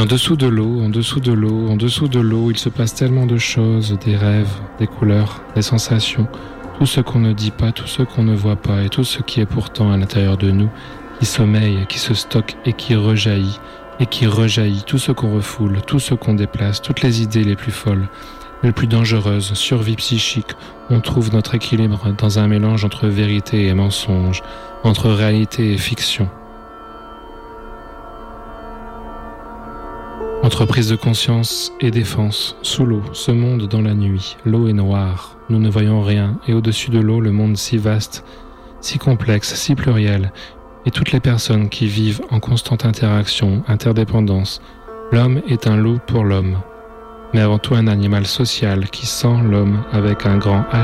en dessous de l'eau, en dessous de l'eau, en dessous de l'eau, il se passe tellement de choses, des rêves, des couleurs, des sensations, tout ce qu'on ne dit pas, tout ce qu'on ne voit pas, et tout ce qui est pourtant à l'intérieur de nous, qui sommeille, qui se stocke et qui rejaillit, tout ce qu'on refoule, tout ce qu'on déplace, toutes les idées les plus folles, les plus dangereuses, survie psychique. On trouve notre équilibre dans un mélange entre vérité et mensonge, entre réalité et fiction. Entre prise de conscience et défense, sous l'eau, ce monde dans la nuit, l'eau est noire, nous ne voyons rien, et au-dessus de l'eau, le monde si vaste, si complexe, si pluriel, et toutes les personnes qui vivent en constante interaction, interdépendance. L'homme est un loup pour l'homme, mais avant tout un animal social qui sent l'homme avec un grand H.